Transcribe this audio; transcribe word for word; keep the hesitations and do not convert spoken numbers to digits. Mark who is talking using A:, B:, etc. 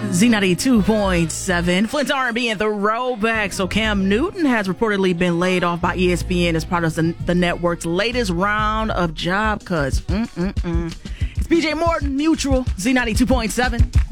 A: Z ninety-two point seven, Flint's R and B and Throwback. So Cam Newton has reportedly been laid off by E S P N as part of the, the network's latest round of job cuts. Mm-mm-mm. It's B J Morton, Mutual, Z ninety-two point seven.